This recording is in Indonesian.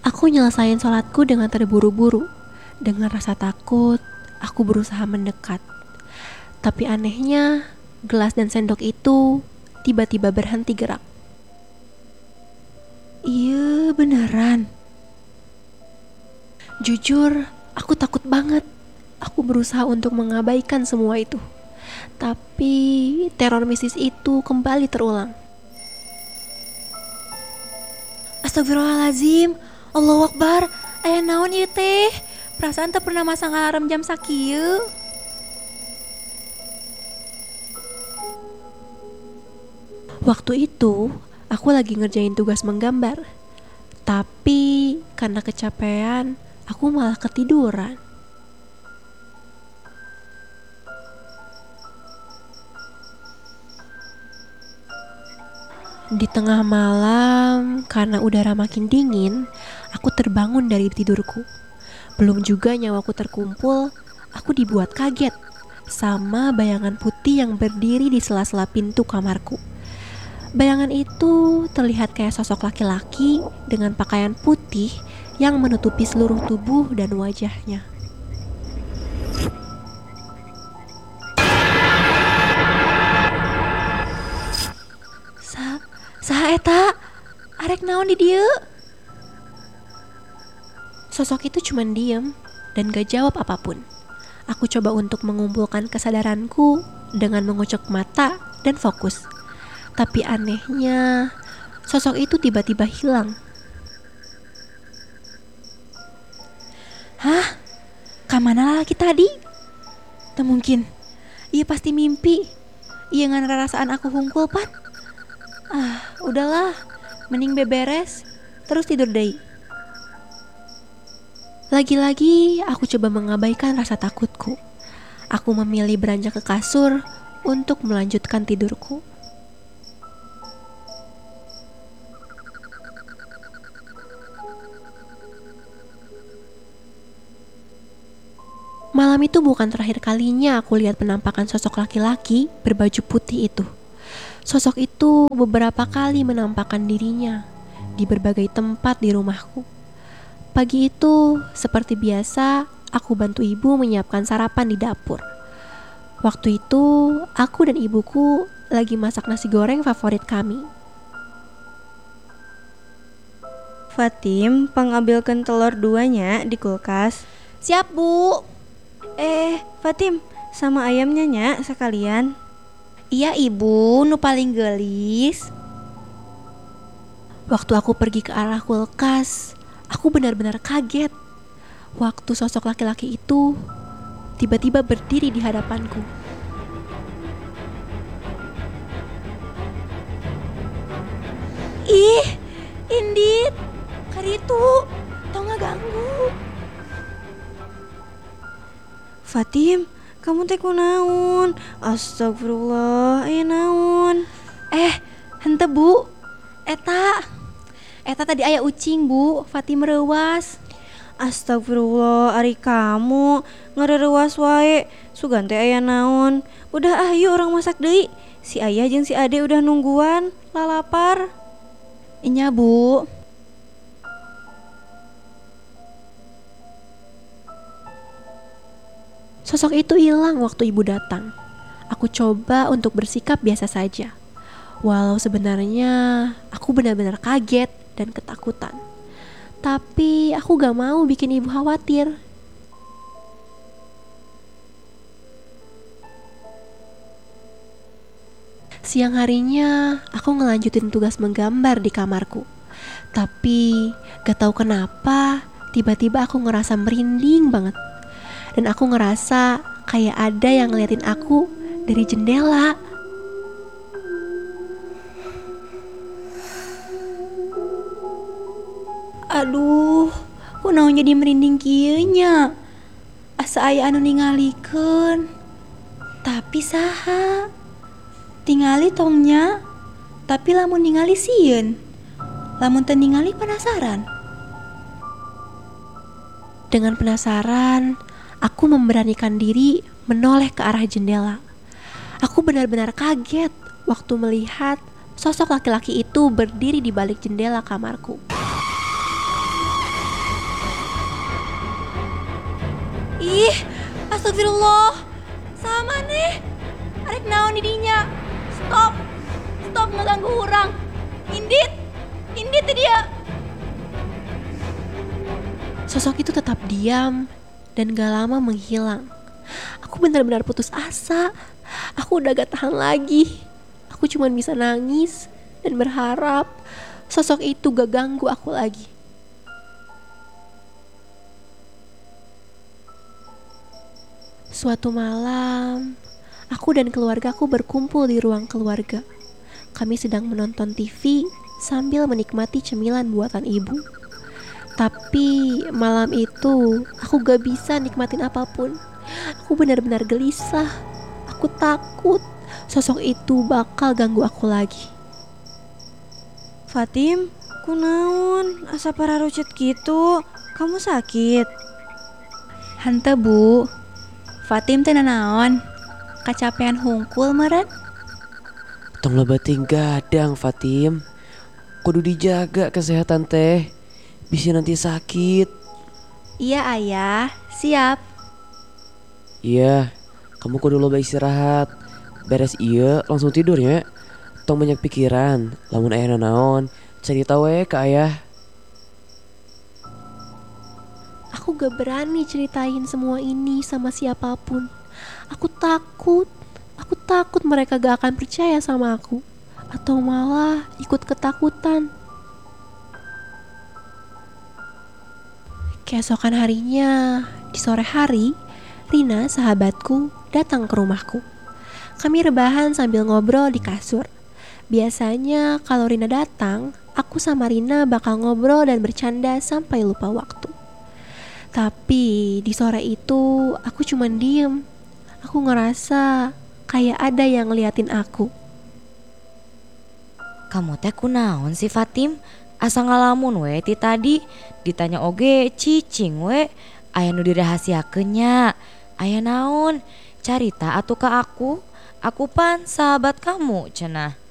Aku nyelesain sholatku dengan terburu-buru. Dengan rasa takut, aku berusaha mendekat. Tapi anehnya, gelas dan sendok itu tiba-tiba berhenti gerak. Iya, beneran. Jujur, aku takut banget. Aku berusaha untuk mengabaikan semua itu. Tapi teror mistis itu kembali terulang. Astagfirullahalazim. Allahu Akbar. Aya naon ieu teh? Perasaan teu pernah masang alarm jam sakieu. Waktu itu, aku lagi ngerjain tugas menggambar. Tapi karena kecapean, aku malah ketiduran. Di tengah malam, karena udara makin dingin, aku terbangun dari tidurku. Belum juga nyawaku terkumpul, aku dibuat kaget sama bayangan putih yang berdiri di sela-sela pintu kamarku. Bayangan itu terlihat kayak sosok laki-laki dengan pakaian putih yang menutupi seluruh tubuh dan wajahnya. Saha eta? Arek naon di dieu? Sosok itu cuma diem dan gak jawab apapun. Aku coba untuk mengumpulkan kesadaranku dengan mengucek mata dan fokus. Tapi anehnya, sosok itu tiba-tiba hilang. Hah? Kamana laki tadi? Teu mungkin. Iya pasti mimpi. Iya ngan rarasaan aku hungkul pan. Udahlah. Mending beberes. Terus tidur deui. Lagi-lagi aku coba mengabaikan rasa takutku. Aku memilih beranjak ke kasur untuk melanjutkan tidurku. Malam itu bukan terakhir kalinya aku lihat penampakan sosok laki-laki berbaju putih itu. Sosok itu beberapa kali menampakkan dirinya di berbagai tempat di rumahku. Pagi itu, seperti biasa, aku bantu ibu menyiapkan sarapan di dapur. Waktu itu, aku dan ibuku lagi masak nasi goreng favorit kami. Fatim, pangambilkan telur duanya di kulkas. Siap, Bu. Fatim, sama ayamnya nya sekalian. Iya, Ibu, nu paling gelis. Waktu aku pergi ke arah kulkas, aku benar-benar kaget. Waktu sosok laki-laki itu tiba-tiba berdiri di hadapanku. Ih, Indit. Karitu, tau gak ganggu. Fatim, kamu teh kunaon? Astagfirullah, aya naon? Henteu, Bu. Eta tadi aya ucing, Bu. Fatim reuwas. Astagfirullah, ari kamu ngareurewas wae. Sugan teh aya naon? Udah yuk orang masak deui. Si Ayah jeung si Ade udah nungguan, lalapar. Inya, Bu. Sosok itu hilang waktu ibu datang. Aku coba untuk bersikap biasa saja. Walau sebenarnya aku benar-benar kaget dan ketakutan. Tapi aku gak mau bikin ibu khawatir. Siang harinya aku ngelanjutin tugas menggambar di kamarku. Tapi gak tahu kenapa tiba-tiba aku ngerasa merinding banget. Dan aku ngerasa kayak ada yang ngeliatin aku dari jendela. Aduh, kunaon jadi merinding kieu nya? Asa aya anu ningalikeun. Tapi saha? Tingali tongnya. Tapi lamun ningali sieun. Lamun teu ningali penasaran. Dengan penasaran, aku memberanikan diri menoleh ke arah jendela. Aku benar-benar kaget waktu melihat sosok laki-laki itu berdiri di balik jendela kamarku. Ih, astagfirullah. Sama nih. Arek naon didinya. Stop. Stop ngeganggu orang. Indit. Indit teh dia. Sosok itu tetap diam dan gak lama menghilang. Aku benar-benar putus asa. Aku udah gak tahan lagi. Aku cuma bisa nangis dan berharap sosok itu gak ganggu aku lagi. Suatu malam, aku dan keluargaku berkumpul di ruang keluarga. Kami sedang menonton TV sambil menikmati cemilan buatan ibu. Tapi malam itu aku gak bisa nikmatin apapun. Aku benar-benar gelisah. Aku takut sosok itu bakal ganggu aku lagi. Fatim, kunaon? Asa pararucut gitu. Kamu sakit? Hante bu. Fatim teh nanaon. Kacapean hungkul meureun. Tong loba ting gadang Fatim. Kudu dijaga kesehatan teh. Bisa nanti sakit. Iya ayah, siap. Iya, kamu kudu loba istirahat. Beres iya langsung tidur ya. Tong banyak pikiran. Lamun aya nanaon, cerita we ke ayah. Aku gak berani ceritain semua ini sama siapapun. Aku takut. Aku takut mereka gak akan percaya sama aku. Atau malah ikut ketakutan. Keesokan harinya, di sore hari, Rina sahabatku datang ke rumahku. Kami rebahan sambil ngobrol di kasur. Biasanya kalau Rina datang, aku sama Rina bakal ngobrol dan bercanda sampai lupa waktu. Tapi di sore itu aku cuman diem. Aku ngerasa kayak ada yang ngeliatin aku. Kamu teh kunaon sih Fatim? Asa ngalamun we ti tadi. Ditanya oge cicing we. Aya nu dirahasiakeun nya. Aya naon? Carita atuh ka aku. Aku pan sahabat kamu cenah.